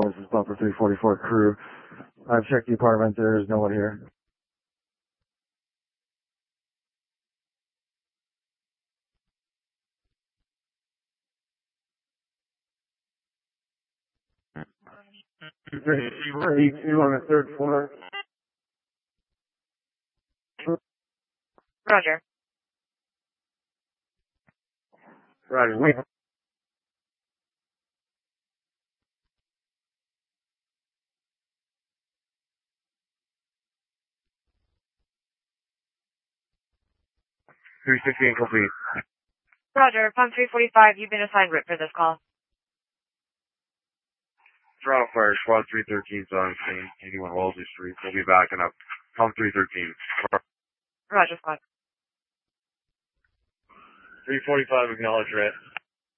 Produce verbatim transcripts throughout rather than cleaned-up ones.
This is Bumper three forty-four crew. I've checked the apartment. There is no one here. eighty-two on the third floor. Roger. Roger, wait. three sixty incomplete. Roger, Pump three forty-five, you've been assigned R I P for this call. Toronto Fire, Squad three thirteen is on scene, eighty-one Wellesley Street. We'll be backing up. Pump three thirteen. Roger, Squad. three forty-five, acknowledge R I P.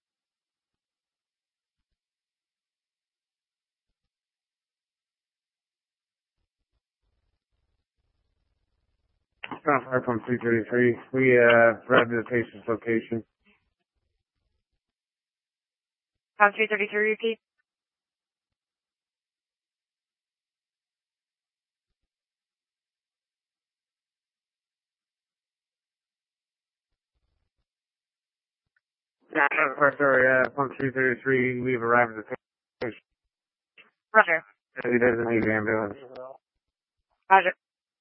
Toronto Fire, Pump three thirty-three. We, uh, arrived at the patient's location. Pump three thirty-three, repeat. Yeah, sorry, uh, Pump three thirty-three, we've arrived at the patient. Roger. He doesn't need the ambulance. Roger.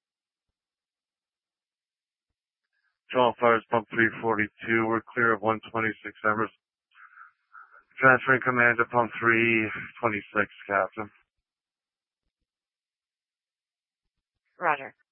Toronto Fire's Pump three forty-two, we're clear of one twenty-six Embers. Transferring command to Pump three twenty-six, Captain. Roger.